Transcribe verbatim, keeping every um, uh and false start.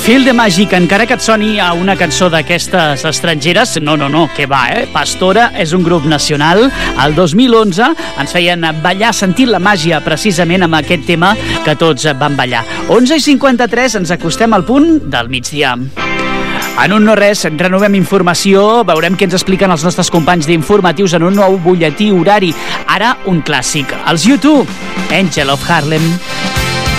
Fil de màgic, encara que et soni a una cançó d'aquestes estrangeres, no, no, no, que va, eh? Pastora és un grup nacional. El dos mil onze ens feien ballar, sentir la màgia, precisament amb aquest tema que tots van ballar. onze i cinquanta-tres, ens acostem al punt del migdia. En un no res, renovem informació, veurem què ens expliquen els nostres companys d'informatius en un nou butlletí horari. Ara, un clàssic, els U dos, Angel of Harlem.